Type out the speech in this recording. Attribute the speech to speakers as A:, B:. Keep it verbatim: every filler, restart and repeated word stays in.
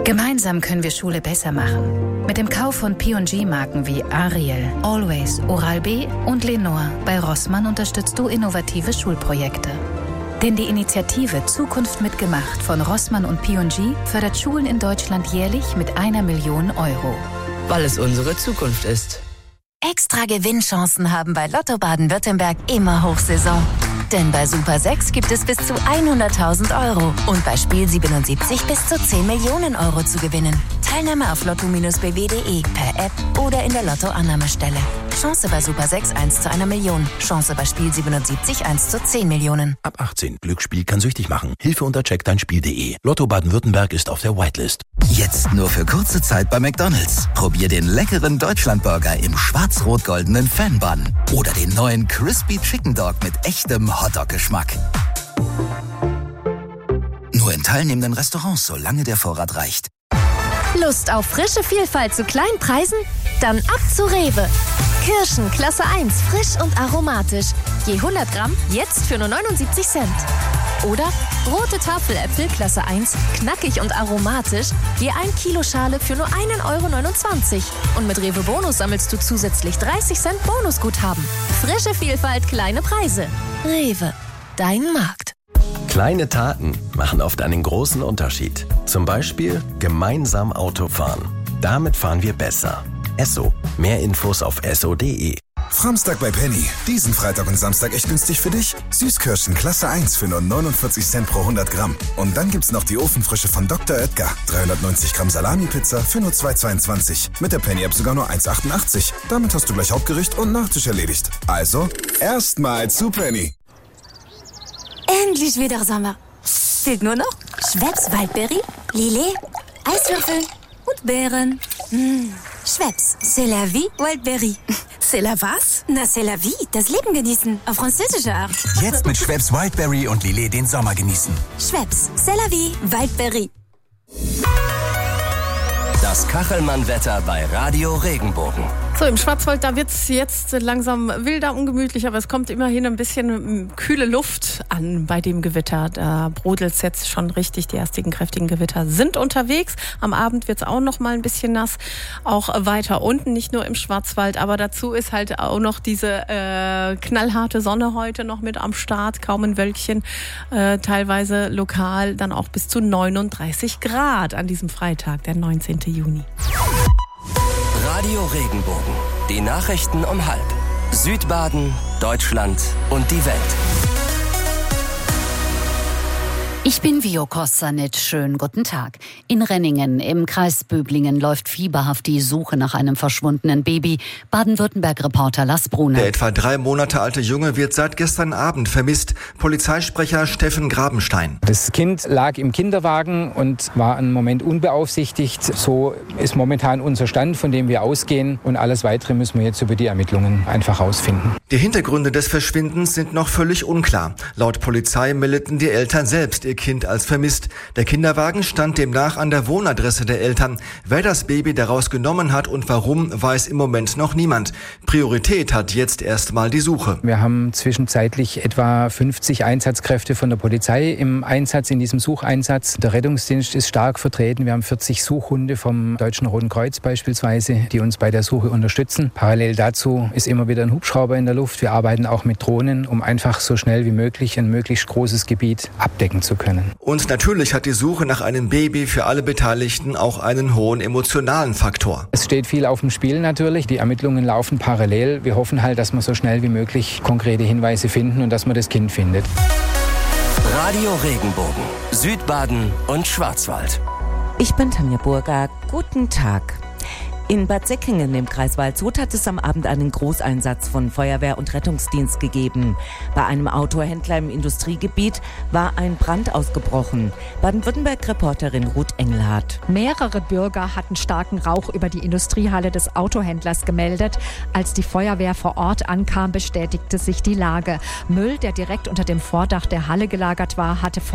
A: Gemeinsam können wir Schule besser machen. Mit dem Kauf von P und G-Marken wie Ariel, Always, Oral-B und Lenore bei Rossmann unterstützt du innovative Schulprojekte. Denn die Initiative Zukunft mitgemacht von Rossmann und P und G fördert Schulen in Deutschland jährlich mit einer Million Euro.
B: Weil es unsere Zukunft ist.
C: Extra Gewinnchancen haben bei Lotto Baden-Württemberg immer Hochsaison. Denn bei Super sechs gibt es bis zu hunderttausend Euro und bei Spiel siebenundsiebzig bis zu zehn Millionen Euro zu gewinnen. Teilnahme auf lotto Bindestrich b w punkt de, per App oder in der Lotto-Annahmestelle. Chance bei Super sechs eins zu einer Million. Chance bei Spiel siebenundsiebzig eins zu zehn Millionen.
D: Ab achtzehn. Glücksspiel kann süchtig machen. Hilfe unter check dein spiel punkt de. Lotto Baden-Württemberg ist auf der Whitelist.
E: Jetzt nur für kurze Zeit bei McDonald's. Probier den leckeren Deutschlandburger im schwarz-rot-goldenen Fan-Bun. Oder den neuen Crispy Chicken Dog mit echtem Hotdog-Geschmack. Nur in teilnehmenden Restaurants, solange der Vorrat reicht.
F: Lust auf frische Vielfalt zu kleinen Preisen? Dann ab zu Rewe. Kirschen Klasse eins, frisch und aromatisch. Je hundert Gramm, jetzt für nur neunundsiebzig Cent. Oder rote Tafeläpfel Klasse eins, knackig und aromatisch. Je ein Kilo Schale für nur einen Euro neunundzwanzig. Und mit Rewe Bonus sammelst du zusätzlich dreißig Cent Bonusguthaben. Frische Vielfalt, kleine Preise. Rewe, dein Markt.
G: Kleine Taten machen oft einen großen Unterschied. Zum Beispiel gemeinsam Auto fahren. Damit fahren wir besser. Esso. Mehr Infos auf esso punkt de.
H: Framstag bei Penny. Diesen Freitag und Samstag echt günstig für dich. Süßkirschen Klasse eins für nur neunundvierzig Cent pro hundert Gramm. Und dann gibt's noch die Ofenfrische von Doktor Oetker. dreihundertneunzig Gramm Salami-Pizza für nur zwei Euro zweiundzwanzig. Mit der Penny-App sogar nur eins Euro achtundachtzig. Damit hast du gleich Hauptgericht und Nachtisch erledigt. Also, erstmal zu Penny.
I: Endlich wieder Sommer. Fehlt nur noch Schweppes Waldberry, Lillet, Eiswürfel und Beeren. Mmh. Schweppes, c'est la vie, Wildberry.
J: C'est la was?
I: Na, c'est la vie, das Leben genießen. Auf französische Art.
E: Jetzt mit Schweppes Wildberry und Lillet den Sommer genießen.
I: Schweppes, c'est la vie, Wildberry.
G: Das Kachelmann-Wetter bei Radio Regenbogen.
J: So, im Schwarzwald, da wird es jetzt langsam wilder, ungemütlich, aber es kommt immerhin ein bisschen kühle Luft an bei dem Gewitter. Da brodelt es jetzt schon richtig, die ersten kräftigen Gewitter sind unterwegs. Am Abend wird es auch noch mal ein bisschen nass, auch weiter unten, nicht nur im Schwarzwald, aber dazu ist halt auch noch diese äh, knallharte Sonne heute noch mit am Start, kaum ein Wölkchen, äh, teilweise lokal dann auch bis zu neununddreißig Grad an diesem Freitag, der neunzehnten Juni.
G: Radio Regenbogen. Die Nachrichten um halb. Südbaden, Deutschland und die Welt.
K: Ich bin Vio Kosanic. Schönen guten Tag. In Renningen im Kreis Böblingen läuft fieberhaft die Suche nach einem verschwundenen Baby. Baden-Württemberg-Reporter Lars Brunner.
L: Der etwa drei Monate alte Junge wird seit gestern Abend vermisst. Polizeisprecher Steffen Grabenstein.
M: Das Kind lag im Kinderwagen und war einen Moment unbeaufsichtigt. So ist momentan unser Stand, von dem wir ausgehen. Und alles Weitere müssen wir jetzt über die Ermittlungen einfach rausfinden.
L: Die Hintergründe des Verschwindens sind noch völlig unklar. Laut Polizei meldeten die Eltern selbst ihr Kind als vermisst. Der Kinderwagen stand demnach an der Wohnadresse der Eltern. Wer das Baby daraus genommen hat und warum, weiß im Moment noch niemand. Priorität hat jetzt erstmal die Suche.
M: Wir haben zwischenzeitlich etwa fünfzig Einsatzkräfte von der Polizei im Einsatz, in diesem Sucheinsatz. Der Rettungsdienst ist stark vertreten. Wir haben vierzig Suchhunde vom Deutschen Roten Kreuz beispielsweise, die uns bei der Suche unterstützen. Parallel dazu ist immer wieder ein Hubschrauber in der Luft. Wir arbeiten auch mit Drohnen, um einfach so schnell wie möglich ein möglichst großes Gebiet abdecken zu können.
L: Und natürlich hat die Suche nach einem Baby für alle Beteiligten auch einen hohen emotionalen Faktor.
M: Es steht viel auf dem Spiel natürlich. Die Ermittlungen laufen parallel. Wir hoffen halt, dass wir so schnell wie möglich konkrete Hinweise finden und dass man das Kind findet.
G: Radio Regenbogen, Südbaden und Schwarzwald.
N: Ich bin Tanja Burger. Guten Tag. In Bad Säckingen im Kreis Waldshut hat es am Abend einen Großeinsatz von Feuerwehr und Rettungsdienst gegeben. Bei einem Autohändler im Industriegebiet war ein Brand ausgebrochen. Baden-Württemberg-Reporterin Ruth Engelhardt.
O: Mehrere Bürger hatten starken Rauch über die Industriehalle des Autohändlers gemeldet. Als die Feuerwehr vor Ort ankam, bestätigte sich die Lage. Müll, der direkt unter dem Vordach der Halle gelagert war, hatte